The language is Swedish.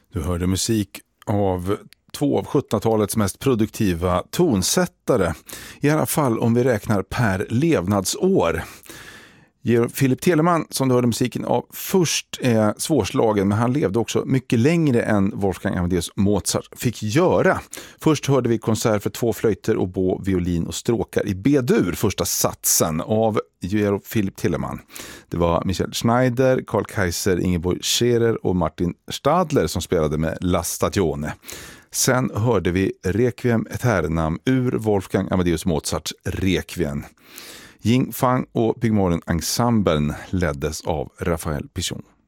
Du hörde musik av två av 1700-talets mest produktiva tonsättare. I alla fall om vi räknar per levnadsår. Philip Telemann, som du hörde musiken av först, är svårslagen, men han levde också mycket längre än Wolfgang Amadeus Mozart fick göra. Först hörde vi konsert för 2 flöjter, oboe, violin och stråkar i B-dur, första satsen av Philip Telemann. Det var Michael Schneider, Carl Kaiser, Ingeborg Scherer och Martin Stadler som spelade med La Stagione. Sen hörde vi Requiem Aeternam ur Wolfgang Amadeus Mozarts Requiem. Ying Fang och Pygmalion-ensemblen leddes av Raphael Pichon.